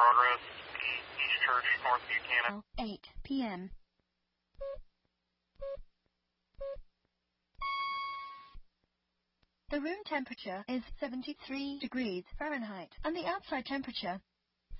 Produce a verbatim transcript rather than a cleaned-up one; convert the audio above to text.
progress, East Church, North Buchanan. eight p m The room temperature is seventy-three degrees Fahrenheit, and the outside temperature